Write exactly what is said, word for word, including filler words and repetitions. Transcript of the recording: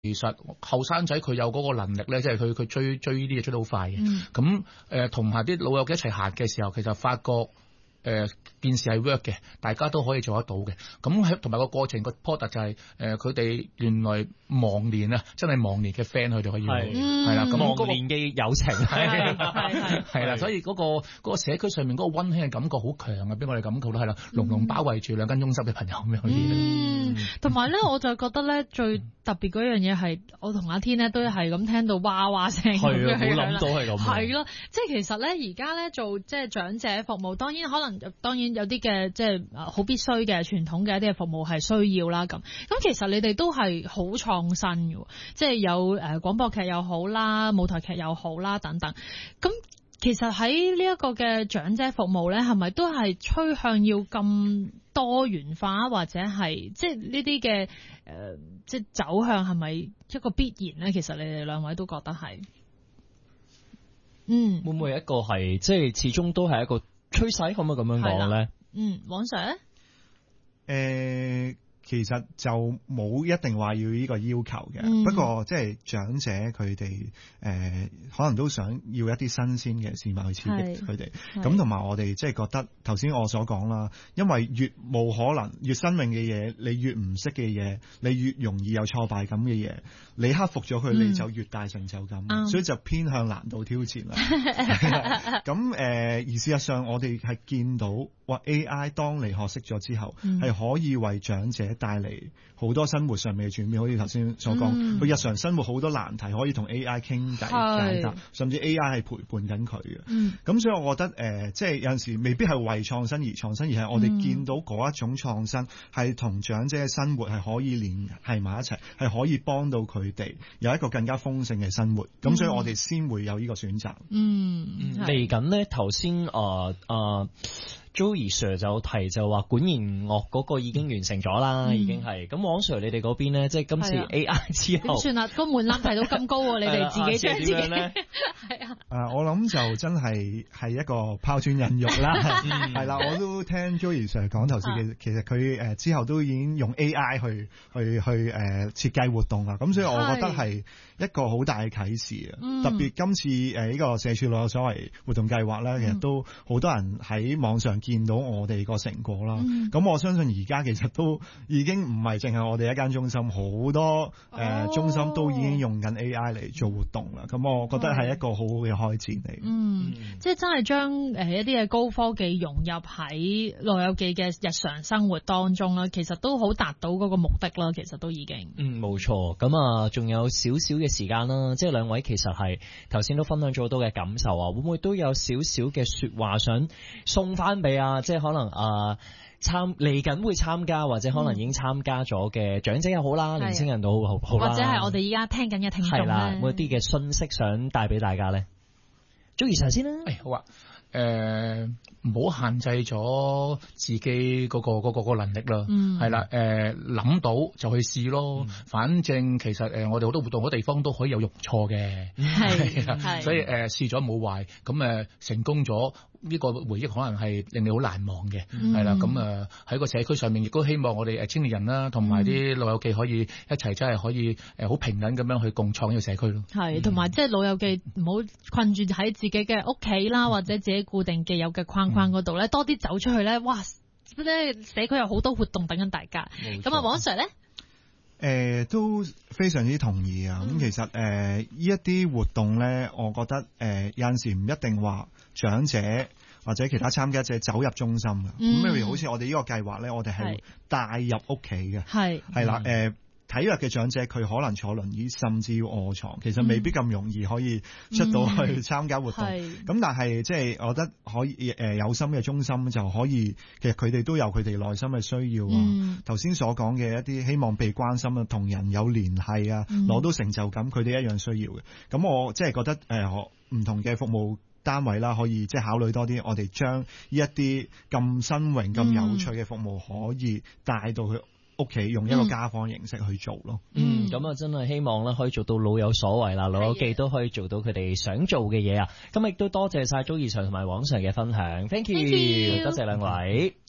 其實後生仔佢有嗰個能力咧，即係佢佢追追呢啲嘢追得好快嘅。咁誒同埋啲老友記一齊行嘅時候，其實發覺。誒件事係 work 嘅，大家都可以做得到嘅。咁喺同埋個過程個 product 就係誒佢哋原來忘年啊，真係忘年嘅 friend 佢哋可以係係啦。咁忘年嘅友情係係係啦，所以嗰個嗰個社區上面嗰個溫馨嘅感覺好強啊，俾我哋感覺都係啦，籠籠包圍住兩間中心嘅朋友咁樣啲。 嗯，同埋咧，我就覺得咧最特別嗰樣嘢係，我同阿天咧都係咁聽到哇哇聲咁樣， 冇諗到係咁。 係咯，即係其實咧而家咧做即係長者服務，當然可能。當然有啲嘅即係好必須嘅傳統嘅一啲嘅服務係需要啦，咁咁其實你哋都係好創新嘅，即係有誒廣播劇又好啦，舞台劇又好啦等等。咁其實喺呢一個嘅長者服務咧，係咪都係趨向要咁多元化，或者係即係呢啲嘅誒即係走向係咪一個必然咧？其實你哋兩位都覺得係，嗯， 會唔會一個係即係始終都係一個趨勢，可唔可以咁樣講咧？ 嗯，王 Sir 咧， 誒，其實就冇一定話要呢個要求嘅，嗯、不過即係長者佢哋誒，可能都想要一啲新鮮嘅事物去刺激佢哋。咁同埋我哋即係覺得頭先我所講啦，因為越冇可能、越新穎嘅嘢，你越唔識嘅嘢，你越容易有挫敗感嘅嘢，你克服咗佢，嗯、你就越大成就感，嗯、所以就偏向難度挑戰啦。咁誒、呃，而事實上我哋係見到話 A I 當你學識咗之後，係、嗯、可以為長者帶嚟好多生活上面嘅轉變，好似頭先所講，佢、嗯、日常生活好多難題可以同 A I 傾偈解答，甚至 A I 係陪伴緊佢嘅。咁、嗯、所以我覺得誒、呃，即係有陣時未必係為創新而創新，而係我哋見到嗰一種創新係同長者嘅生活係可以連繫埋一齊，係可以幫到佢哋有一個更加豐盛嘅生活。咁、嗯、所以我哋先會有呢個選擇。 嗯， 嚟緊呢頭先誒誒。Joey Sir 就提就話管弦樂嗰個已經完成咗啦，嗯、已經係咁。王 Sir 你哋嗰邊咧，即係今次 A I 之後點算啊？個門檻提到咁高喎，你哋自己將自己咧係啊？ 誒，我諗就真係係一個拋磚引玉啦，係啦。我都聽 Joey Sir 講頭先嘅，其實佢誒之後都已經用 A I 去去去誒設計活動啦。咁所以我覺得係一個好大嘅啟示啊！特別今次誒呢個社署老有所為活動計劃咧，其實都好多人喺網上見到我哋個成果啦，咁、嗯、我相信而家其實都已經唔係淨係我哋一間中心，好多誒、呃哦、中心都已經用緊 A I 嚟做活動啦。咁我覺得係一個好好嘅開展嚟。 嗯，嗯即係真係將誒一啲嘅高科技融入喺老友記嘅日常生活當中啦，其實都好達到嗰個目的啦。其實都已經嗯冇錯。咁啊，仲有少少嘅時間啦，即係兩位其實係頭先都分享咗好多嘅感受啊，會唔會都有少少嘅說話想送翻俾啊？即係可能啊參嚟緊會參加或者可能已經參加咗嘅長者又好啦，嗯、年輕人都好好啦， 或者係我哋依家聽緊嘅聽眾咧，係啦， 有冇啲嘅信息想帶俾大家咧？Joey Sir先啦， 誒、哎、好啊。誒唔好限制咗自己嗰、嗰個嗰、嗰個能力啦，係啦、嗯，誒諗、呃、到就去試咯。嗯、反正其實誒、呃、我哋好多活動嘅地方都可以有用錯嘅，係係，所以誒、呃、試咗冇壞，咁誒、呃、成功咗呢、呢個回憶可能係令你好難忘嘅，係啦、嗯。咁誒喺個社區上面亦都希望我哋誒青年人啦，同埋啲老友記可以一齊真係可以誒好平等咁樣去共創呢個社區咯。 係，同埋即係老友記唔好困住喺自己嘅屋企啦，或者自己固定既有嘅框框嗰度咧，多啲走出去咧，哇！咧社區有好多活動等緊大家。咁啊，王 Sir 咧，誒、 呃、都非常之同意啊。咁、嗯、其實誒呢一啲活動咧，我覺得誒、呃、有陣時唔一定話長者或者其他參加者走入中心嘅。咁譬如好似我哋呢個計劃咧，我哋係帶入屋企嘅，係係啦誒。體弱嘅長者佢可能坐輪椅，甚至要臥床，其實未必咁容易可以出到去參加活動。咁、嗯、但係即係我覺得可以誒有心嘅中心就可以，其實佢哋都有佢哋內心嘅需要啊。頭先、嗯、所講嘅一啲希望被關心啊，同人有聯繫啊，攞、嗯、到成就感，佢哋一樣需要嘅。咁我即係覺得誒，唔、呃、同嘅服務單位啦，可以即係考慮多啲，我哋將呢一啲咁新穎、咁有趣嘅服務可以帶到去屋企，用一個家訪形式去做咯。 嗯，咁啊、嗯、真係希望咧可以做到老有所為啦，老友記都可以做到佢哋想做嘅嘢啊。咁亦都多謝晒Joey Sir同埋王 Sir 嘅分享 ，thank you，, Thank you. 多謝兩位。